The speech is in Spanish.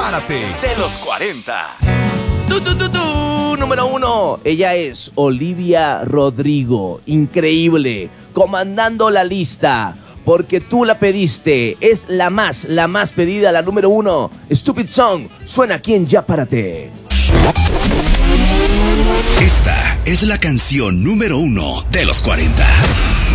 Párate de los 40. Número 1. Ella es Olivia Rodrigo. Increíble. Comandando la lista. Porque tú la pediste. Es la más pedida, la número 1. Stupid Song. Suena aquí en Ya Párate. Esta es la canción número 1 de los 40.